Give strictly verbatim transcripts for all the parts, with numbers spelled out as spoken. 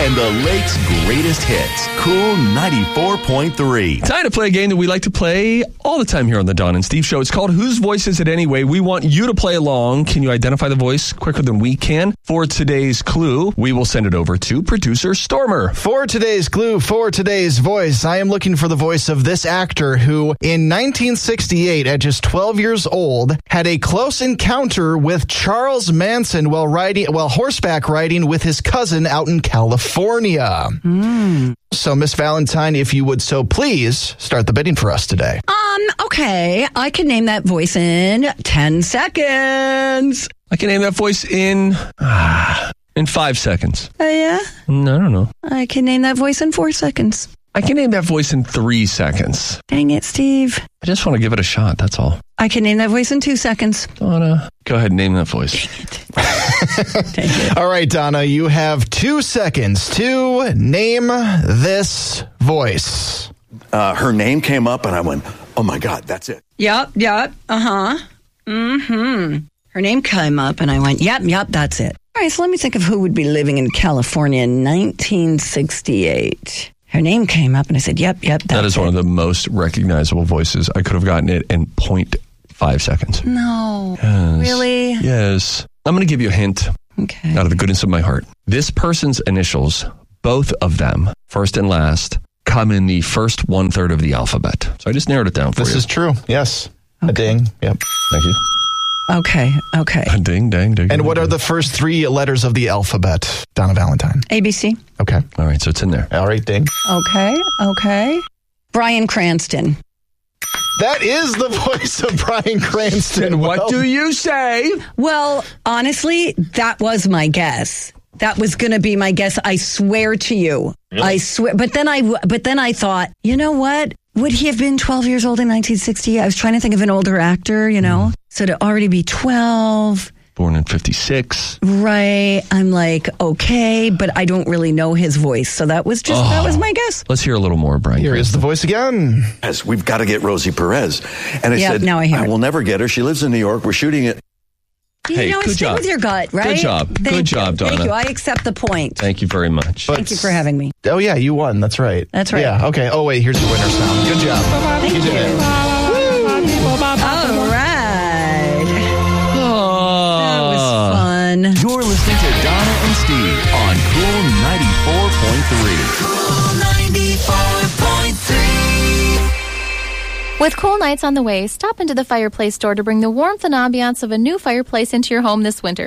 and the lake's greatest hits. Cool ninety-four point three. Time to play a game that we like to play all the time here on the Dawn and Steve Show. It's called Whose Voice Is It Anyway? We want you to play along. Can you identify the voice quicker than we can? For today's clue, we will send it over to producer Stormer. For today's clue, for today's voice, I am looking for the voice of this actor who, in nineteen sixty-eight, at just twelve years old, had a close encounter with Charles Manson while riding, while horseback riding with his cousin out in California. Mm. So, Miss Valentine, if you would so please start the bidding for us today. Um, okay. I can name that voice in ten seconds. I can name that voice in ah, in five seconds. Oh, uh, yeah? No, I don't know. I can name that voice in four seconds. I can name that voice in three seconds. Dang it, Steve. I just want to give it a shot, that's all. I can name that voice in two seconds. Donna, go ahead and name that voice. Dang it. Dang it. All right, Donna, you have two seconds to name this voice. Uh, her name came up and I went, oh my God, that's it. Yep, yep, uh-huh. Mm-hmm. Her name came up and I went, yep, yep, that's it. All right, so let me think of who would be living in California in nineteen sixty-eight. Her name came up and I said, yep, yep, that's That is it. one of the most recognizable voices. I could have gotten it in zero point five seconds. No. Yes. Really? Yes. I'm going to give you a hint. Okay. Out of the goodness of my heart. This person's initials, both of them, first and last, come in the first one-third of the alphabet. So I just narrowed it down for this you. This is true. Yes. Okay. A ding. Yep. Thank you. Okay, okay. A ding, dang, ding. And what are the first three letters of the alphabet, Donna Valentine? A B C. Okay. All right, so it's in there. All right, ding. Okay, okay. Bryan Cranston. That is the voice of Bryan Cranston. What Well, do you say? Well, honestly, that was my guess. That was going to be my guess. I swear to you. Really? I swear. But then I, but then I thought, you know what? Would he have been twelve years old in nineteen sixty? I was trying to think of an older actor, you know? Mm. So to already be twelve. Born in fifty-six. Right. I'm like, okay, but I don't really know his voice. So that was just, oh. that was my guess. Let's hear a little more, Brian. Here Cranston. is the voice again. Yes, we've got to get Rosie Perez. And I yep, said, now I, hear I it. will never get her. She lives in New York. We're shooting it. You hey, know, good stick job. with your gut, right? Good job. Thank good you. job, Donna. Thank you. I accept the point. Thank you very much. But, Thank you for having me. Oh, yeah, you won. That's right. That's right. Yeah, okay. Oh, wait, here's the winner sound. Good job. Thank you. You did it. All right. Oh, that was fun. You're listening to Donna and Steve on Cool ninety-four point three. Cool ninety-four point three. With cool nights on the way, stop into the Fireplace store to bring the warmth and ambiance of a new fireplace into your home this winter.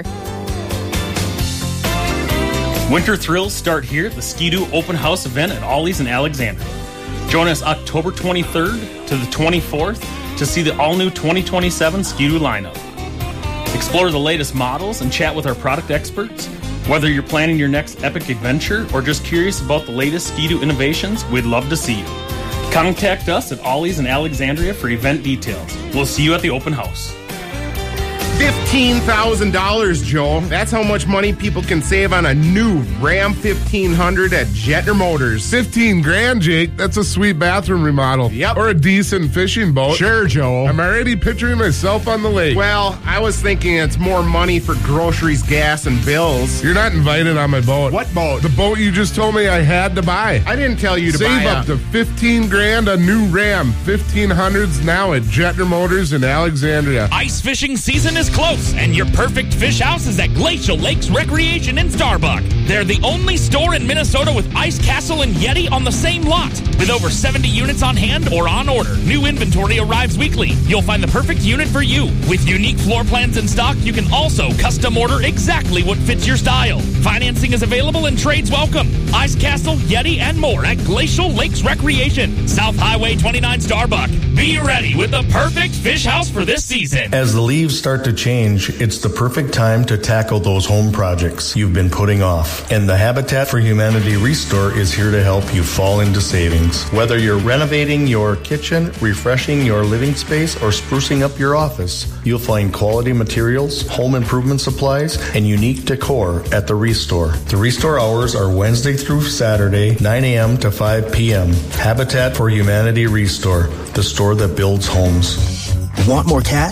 Winter thrills start here at the Ski-Doo Open House event at Ollie's in Alexandria. Join us October twenty-third to the twenty-fourth to see the all-new twenty twenty-seven Ski-Doo lineup. Explore the latest models and chat with our product experts. Whether you're planning your next epic adventure or just curious about the latest Ski-Doo innovations, we'd love to see you. Contact us at Ollie's in Alexandria for event details. We'll see you at the open house. fifteen thousand dollars, Joe. That's how much money people can save on a new Ram fifteen hundred at Jetner Motors. fifteen grand, Jake. That's a sweet bathroom remodel. Yep. Or a decent fishing boat. Sure, Joe. I'm already picturing myself on the lake. Well, I was thinking it's more money for groceries, gas, and bills. You're not invited on my boat. What boat? The boat you just told me I had to buy. I didn't tell you to Save buy up a- to fifteen grand a new Ram fifteen hundreds now at Jetner Motors in Alexandria. Ice fishing season is close, and your perfect fish house is at Glacial Lakes Recreation in Starbuck. They're the only store in Minnesota with Ice Castle and Yeti on the same lot. With over seventy units on hand or on order, new inventory arrives weekly. You'll find the perfect unit for you. With unique floor plans in stock, you can also custom order exactly what fits your style. Financing is available and trades welcome. Ice Castle, Yeti, and more at Glacial Lakes Recreation, South Highway twenty-nine, Starbuck. Be ready with the perfect fish house for this season. As the leaves start to change, it's the perfect time to tackle those home projects you've been putting off. And the Habitat for Humanity Restore is here to help you fall into savings. Whether you're renovating your kitchen, refreshing your living space, or sprucing up your office, you'll find quality materials, home improvement supplies, and unique decor at the Restore. The Restore hours are Wednesday through Saturday, nine a.m. to five p.m. Habitat for Humanity Restore, the store that builds homes. Want more cash?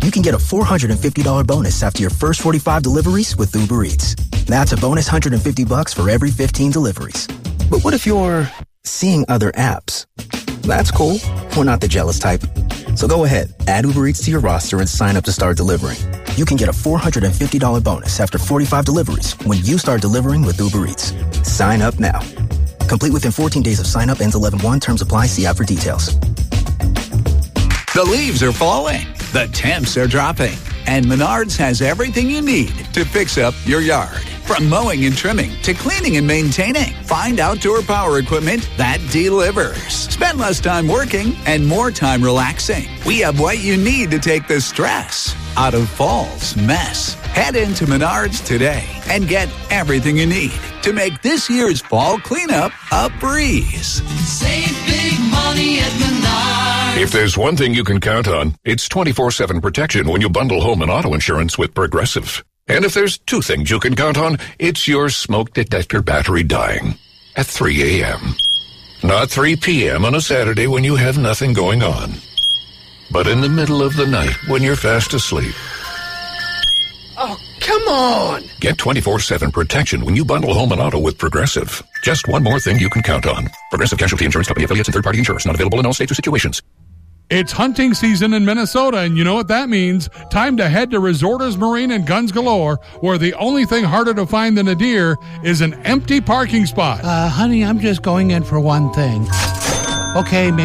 you can get a four hundred fifty dollars bonus after your first forty-five deliveries with Uber Eats. That's a bonus one hundred fifty bucks for every fifteen deliveries. But what if you're seeing other apps? That's cool. We're not the jealous type. So go ahead, add Uber Eats to your roster and sign up to start delivering. You can get a four hundred fifty dollars bonus after forty-five deliveries when you start delivering with Uber Eats. Sign up now. Complete within fourteen days of sign up, ends eleven one. Terms apply. See app for details. The leaves are falling. The temps are dropping. And Menards has everything you need to fix up your yard. From mowing and trimming to cleaning and maintaining, find outdoor power equipment that delivers. Spend less time working and more time relaxing. We have what you need to take the stress out of fall's mess. Head into Menards today and get everything you need to make this year's fall cleanup a breeze. Save big money at Menards. If there's one thing you can count on, it's twenty-four seven protection when you bundle home and auto insurance with Progressive. And if there's two things you can count on, it's your smoke detector battery dying at three a.m. Not three p.m. on a Saturday when you have nothing going on, but in the middle of the night when you're fast asleep. Oh, come on! Get twenty-four seven protection when you bundle home and auto with Progressive. Just one more thing you can count on. Progressive Casualty Insurance Company affiliates and third-party insurers. Not available in all states or situations. It's hunting season in Minnesota, and you know what that means. Time to head to Resorters Marine and Guns Galore, where the only thing harder to find than a deer is an empty parking spot. Uh, honey, I'm just going in for one thing. Okay, maybe.